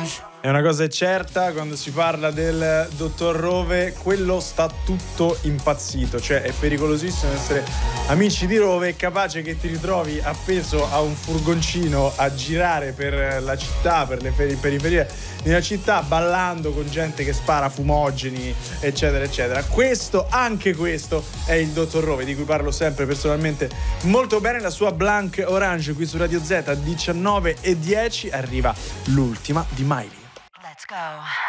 E una cosa è certa, quando si parla del dottor Rove, quello sta tutto impazzito, cioè è pericolosissimo essere amici di Rove, è capace che ti ritrovi appeso a un furgoncino a girare per la città, per le periferie di una città, ballando con gente che spara fumogeni, eccetera, eccetera. Anche questo è il dottor Rove, di cui parlo sempre personalmente molto bene. La sua Blanc Orange qui su Radio Z, 19:10, arriva l'ultima di Miley. Let's go.